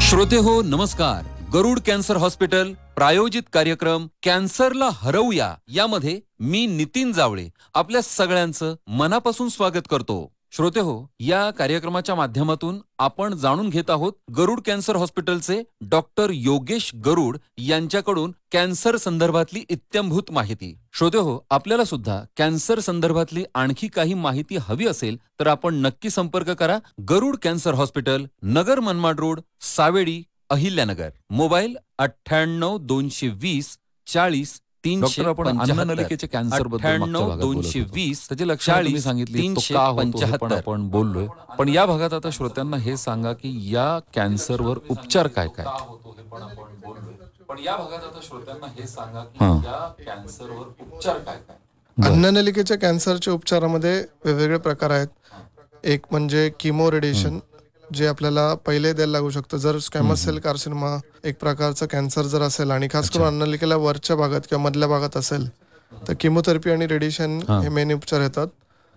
श्रोते हो नमस्कार. गरुड कॅन्सर हॉस्पिटल प्रायोजित कार्यक्रम कॅन्सरला हरवूया यामध्ये मी नितीन जावळे आपल्या सगळ्यांचं मनापासून स्वागत करतो. श्रोते हो, या कार्यक्रमाच्या माध्यमातून आपण जाणून घेत आहोत गरुड कॅन्सर हॉस्पिटलचे डॉक्टर योगेश गरुड यांच्याकडून कॅन्सर संदर्भातली इत्थंभूत माहिती. श्रोते हो, आपल्याला सुद्धा कॅन्सर संदर्भातली आणखी काही माहिती हवी असेल तर आपण नक्की संपर्क करा. गरुड cancer hospital, Nagar Manmad road, Savedi, Ahilyanagar. Mobile 98-220-40-375. Doctor, आपण अन्ननलिकेच्या कॅन्सर बद्दल मागच्या भागात बोलत होतो. 98-220 त्याची लक्षणं तुम्ही सांगितली, तो का होतो हे पण 40-375. आपण बोललोय. पण या भागात आता श्रोत्यांना हे सांगा की या कॅन्सरवर उपचार काय काय? पण या भागात आता श्रोत्यांना हे सांगा की या कॅन्सरवर उपचार काय काय? अन्ननलिकेच्या कॅन्सरच्या उपचारामध्ये वेगवेगळे प्रकार आहेत. एक म्हणजे किमो रेडिएशन, जे आपल्याला पहिले द्यायला लागू शकतं जर स्क्वॅमस सेल कार्सिनोमा एक प्रकारचा कॅन्सर जर असेल आणि खास करून अन्ननलिकेला वरच्या भागात किंवा मधल्या भागात असेल तर किमोथेरपी आणि रेडिएशन हे मेन उपचार येतात.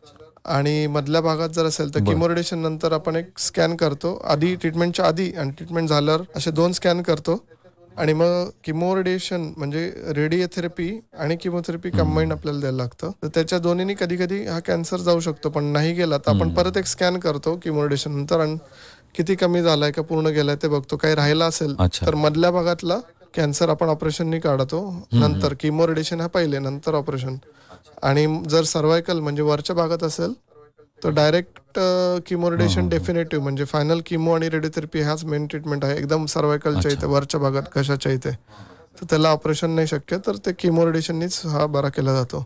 आणि मधल्या भागात जर असेल तर किमो रेडिएशन नंतर आपण एक स्कॅन करतो, आधी ट्रीटमेंटच्या आधी आणि ट्रीटमेंट झाल्यावर असे 2 स्कॅन करतो. आणि मग किमो रेडिएशन म्हणजे रेडिओथेरपी आणि किमोथेरपी कंबाईन आपल्याला द्यायला लागतं. तर त्याच्या दोन्हीनी कधी कधी हा कॅन्सर जाऊ शकतो, पण नाही गेला तर आपण परत एक स्कॅन करतो किमो रेडिएशन नंतर आणि किती कमी झालाय का पूर्ण गेलाय ते बघतो. काही राहिला असेल तर मधल्या भागातला कॅन्सर आपण ऑपरेशननी काढतो. नंतर किमो रेडिएशन हा पहिले, नंतर ऑपरेशन. आणि जर सर्वायकल म्हणजे वरच्या भागात असेल तर डायरेक्ट किमो रेडिएशन डेफिनेटिव्ह म्हणजे फायनल किमो आणि रेडिओथेरपी हाच मेन ट्रीटमेंट आहे. एकदम सर्वायकलच्या इथे वरच्या भागात कशाच्या इथे तर त्याला ऑपरेशन नाही शक्य, तर ते किमो रेडिएशननीच हा बरा केला जातो.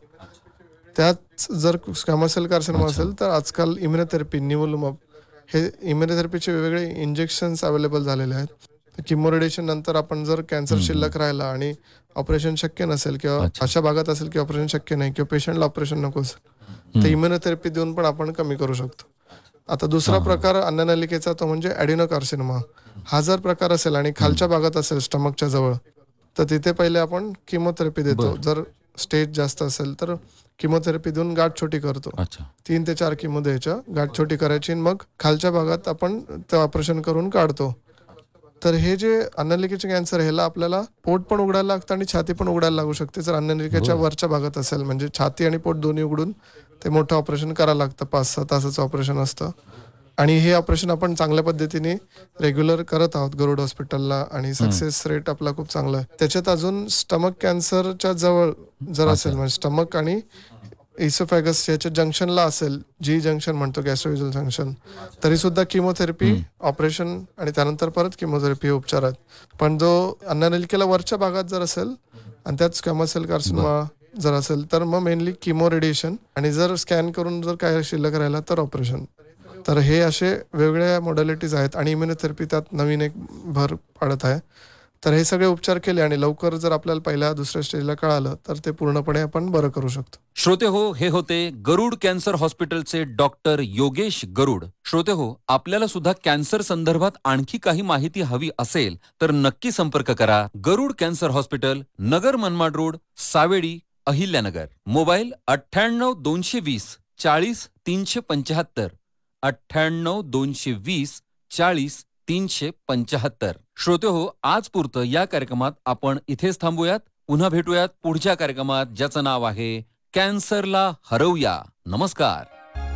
त्यात जर स्क्वॅमस सेल कार्सिनोमा असेल तर आजकाल इम्युनोथेरपी, निवोलुमाब हे इम्युनोथेरपीचे वेगवेगळे इंजेक्शन्स अवेलेबल झालेले आहेत. किमो रेडिएशन नंतर आपण जर कॅन्सर शिल्लक राहिला आणि ऑपरेशन शक्य नसेल किंवा अशा भागात असेल की ऑपरेशन शक्य नाही किंवा पेशंटला ऑपरेशन नको असेल तर इम्युनोथेरपी देऊन पण आपण कमी करू शकतो. आता दुसरा प्रकार अन्ननलिकेचा तो म्हणजे ॲडिनोकार्सिनोमा. हा जर प्रकार असेल आणि खालच्या भागात असेल स्टमकच्या जवळ तर तिथे पहिले आपण किमोथेरपी देतो. जर स्टेज जास्त असेल तर किमोथेरपी देऊन गाठ छोटी करतो. 3 ते 4 किमो द्यायच्या, गाठ छोटी करायची, मग खालच्या भागात आपण ते ऑपरेशन करून काढतो. तर हे जे अन्ननलिकेचे कॅन्सर ह्याला आपल्याला पोट पण उघडायला लागतं आणि छाती पण उघडायला लागू शकते जर अन्ननलिकेच्या वरच्या भागात असेल. म्हणजे छाती आणि पोट दोन्ही उघडून ते मोठं ऑपरेशन करायला लागतं. 5-6 तासाचं ऑपरेशन असतं. आणि हे ऑपरेशन आपण चांगल्या पद्धतीने रेग्युलर करत आहोत गरुड हॉस्पिटलला आणि सक्सेस रेट आपला खूप चांगला आहे. त्याच्यात अजून स्टमक कॅन्सरच्या जवळ जर असेल म्हणजे स्टमक आणि इसोफॅगस याच्या जंक्शनला असेल, जी जंक्शन म्हणतो गॅस्ट्रोइझल जंक्शन, तरी सुद्धा किमोथेरपी, ऑपरेशन आणि त्यानंतर परत किमोथेरपी हे उपचार आहेत. पण जो अन्ननलिकेला वरच्या भागात जर असेल आणि त्यात स्क्वॅमस सेल कार्सिनोमा जर असेल तर मग मेनली किमो रेडिएशन आणि जर स्कॅन करून जर काय शिल्लक राहिला तर ऑपरेशन. तर हे असे वेगवेगळ्या मॉडॅलिटीज आहेत आणि इम्युनोथेरपी त्यात नवीन एक भर पाडत आहे. तर हे सगळे उपचार केले आणि लवकर जर आपल्याला पहिल्या दुसऱ्या स्टेजला कळालं तर ते पूर्णपणे आपण बरं करू शकतो. श्रोते हो, हे होते गरुड कॅन्सर हॉस्पिटलचे डॉक्टर योगेश गरुड. श्रोते हो, आपल्याला सुद्धा कॅन्सर संदर्भात आणखी काही माहिती हवी असेल तर नक्की संपर्क करा. गरुड cancer hospital, Nagar Manmad road, Savedi, Ahilyanagar. Mobile 98-220-40-375. 98-220-40-375. श्रोते हो, आज पुरतं या कार्यक्रमात आपण इथेच थांबूयात. पुन्हा भेटूयात पुढच्या कार्यक्रमात, ज्याचं नाव आहे कॅन्सरला हरवूया. नमस्कार.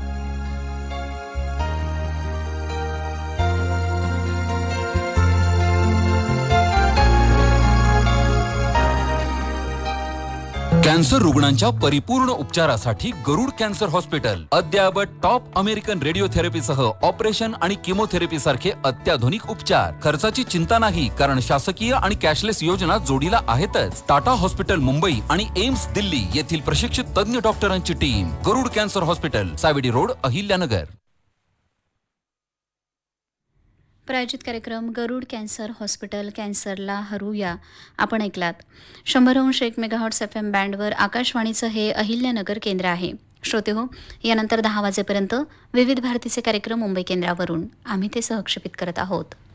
कॅन्सर रुग्णांच्या परिपूर्ण उपचारासाठी गरुड कॅन्सर हॉस्पिटल अद्ययावत टॉप अमेरिकन रेडिओथेरपीसह ऑपरेशन आणि किमोथेरपी सारखे अत्याधुनिक उपचार. खर्चाची चिंता नाही, कारण शासकीय आणि कॅशलेस योजना जोडीला आहेतच. टाटा हॉस्पिटल मुंबई आणि एम्स दिल्ली येथील प्रशिक्षित तज्ञ डॉक्टरांची टीम. गरुड cancer hospital, Savedi road, Ahilyanagar. प्रायोजित कार्यक्रम गरुड कॅन्सर हॉस्पिटल, कॅन्सरला हरवूया आपण ऐकलात. 100.1 मेगाहर्ट्झ FM बँडवर आकाशवाणीचं हे अहिल्यानगर केंद्र आहे. श्रोते हो, यानंतर 10 वाजेपर्यंत विविध भारतीचे कार्यक्रम मुंबई केंद्रावरून आम्ही ते सहक्षेपित करत आहोत.